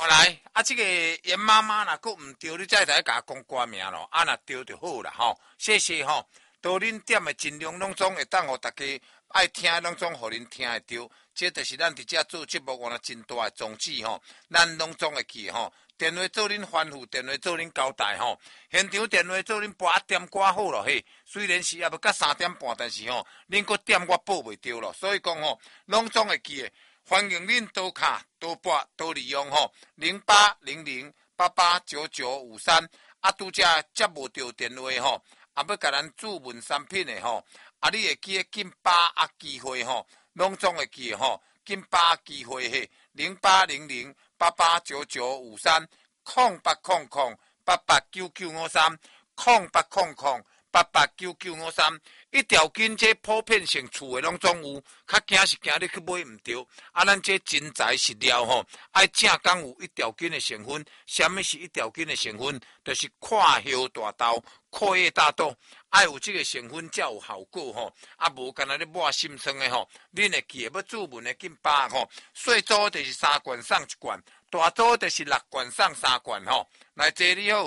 来，这个严妈妈若佫唔对，你再来甲讲歌名咯。若对就好啦，谢谢到恁点的尽量拢总会当，互大家爱听，拢总互恁听会到。这就是咱伫遮做节目，我真大的宗旨咱拢总会记电话做恁吩咐，电话做恁交代现场电话做恁拨点歌好咯嘿。虽然是也要到3点半，但是恁佫点我报袂着咯。所以讲拢总会记的。欢迎恁多卡多拨多利用0800889953拄则接无到电话要甲咱注文产品的你会记得紧把握机会拢总会记紧把握机会嘿0800889953 0800889953 0800889953一条筋这普遍性厝的拢总有，较惊是惊你去买唔着。咱这真材实料爱正讲有一条筋的成分。什么是一条筋的成分？就是看叶大豆、阔叶大豆，爱有这个成分才有效果无干那咧抹心酸的恁会记得要注文的紧把小组就是3罐送1罐，大组就是6罐送3罐来，坐你好。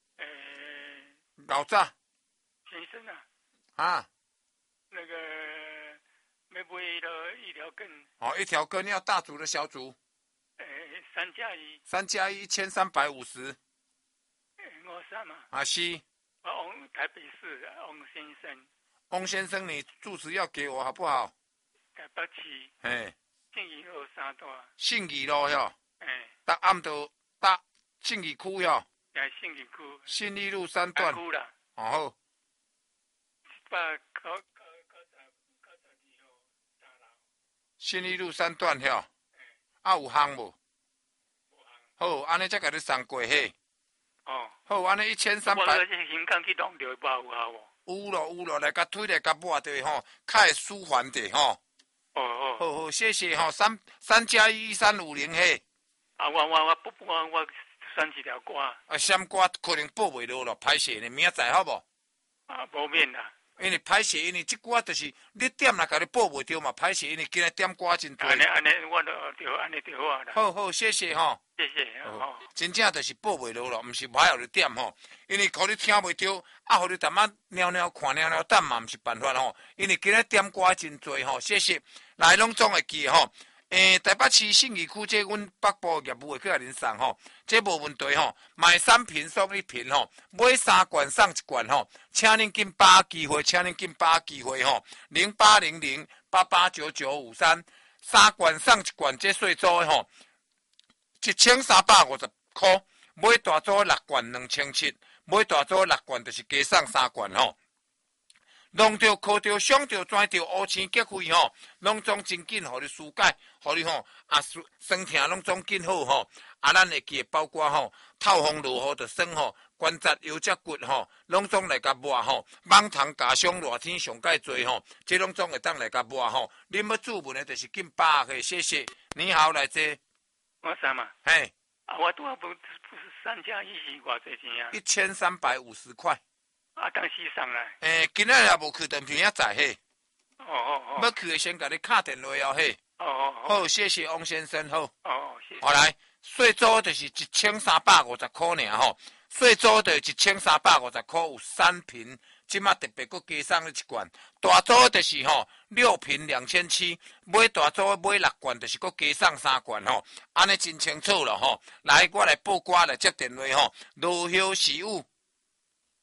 老早。 先生那个要买了一条根。 一条根要大组的小组 ？3+1。 3+1，1350。 53嘛。 是。 台北市翁先生。 翁先生，你住址要给我好不好？ 台北市。信义路3段。信义路搭暗道搭信义区信义区。 信义路3段。好。信义路3段有行无？好，安尼才甲你送过嘿。好，安尼1300。 我这新港去弄掉，有效无？ 有咯，来甲推来甲抹对较会舒缓的好，谢谢3+1，1350嘿。 我选一条歌。 什么歌可能报袂落咯，歹势呢，明仔载好无？ 无免啦。 因为歹势，因为这歌就是你点来甲你报袂着嘛，歹势，因为今日点歌真多。 安尼，我就安尼就好啊啦。 好，谢谢谢谢真正就是报袂落咯，毋是歹互你点因为可你听袂着，互你淡仔猫看猫等嘛，毋是办法因为今日点歌真多谢谢。来，拢总会记台北市信义区这阮北部业务会去甲恁送这无问题买3瓶送1瓶买3罐送1罐请恁紧把握机会0800889953 3罐送1罐，这小组的1350块，买大组6罐2700，买大组6罐就是加送3罐弄着、靠着、想着、钻着、乌青结费拢总真紧，互你疏解，互你酸痛拢总紧好咱会记包括透风落雨就酸关节腰脊骨拢总来甲抹蠓虫加伤热天上介多这拢总会当来甲抹恁要注文的就是紧把握谢谢。你好，来这。 我啥嘛？ 嘿。 我拄不是3+1是偌济钱啊 ？1350块。 当时送来。 今仔也无去，但是也在嘿。要去的先甲你敲电话嘿。好，谢谢翁先生好。 谢谢。 好来，小组就是1350块尔小组就1350块有3瓶，即马特别佫加送你1罐。大组就是6瓶2700，买大组买6罐就是佫加送3罐安尼真清楚了来，我来报歌来接电话罗休时雨。